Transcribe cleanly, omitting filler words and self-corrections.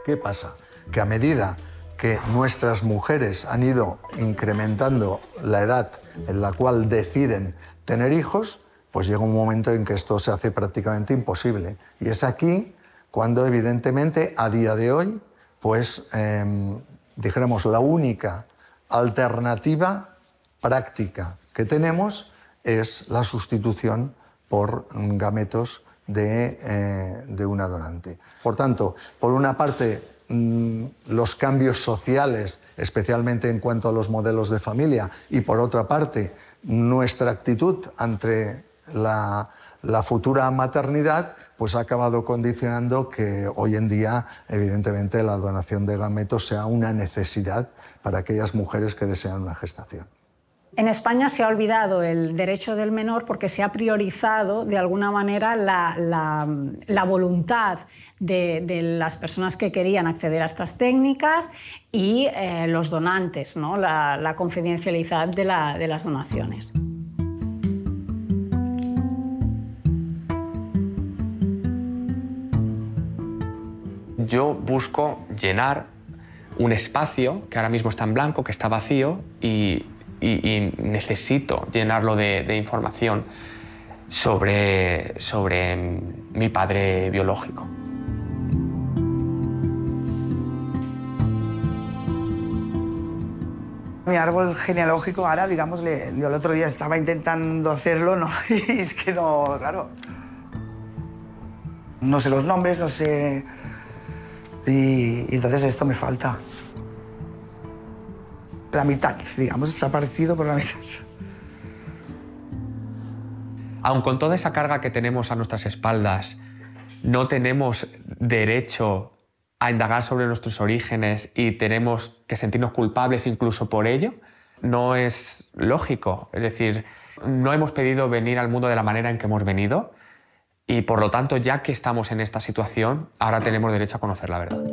¿Qué pasa? Que a medida que nuestras mujeres han ido incrementando la edad en la cual deciden tener hijos, pues llega un momento en que esto se hace prácticamente imposible. Y es aquí cuando, evidentemente, a día de hoy, pues, dijéramos, la única alternativa práctica que tenemos es la sustitución por gametos de una donante. Por tanto, por una parte, los cambios sociales, especialmente en cuanto a los modelos de familia, y por otra parte, nuestra actitud ante la futura maternidad, pues ha acabado condicionando que hoy en día, evidentemente, la donación de gametos sea una necesidad para aquellas mujeres que desean una gestación. En España se ha olvidado el derecho del menor porque se ha priorizado de alguna manera la voluntad de las personas que querían acceder a estas técnicas y los donantes, ¿no? La confidencialidad de las donaciones. Yo busco llenar un espacio que ahora mismo está en blanco, que está vacío, y necesito llenarlo de información sobre mi padre biológico. Mi árbol genealógico ahora, digamos, yo el otro día estaba intentando hacerlo, ¿no? Y es que no, claro. No sé los nombres, no sé... Y entonces esto me falta. La mitad, digamos, está partido por la mitad. Aun con toda esa carga que tenemos a nuestras espaldas, no tenemos derecho a indagar sobre nuestros orígenes y tenemos que sentirnos culpables incluso por ello. No es lógico. Es decir, no hemos pedido venir al mundo de la manera en que hemos venido y, por lo tanto, ya que estamos en esta situación, ahora tenemos derecho a conocer la verdad.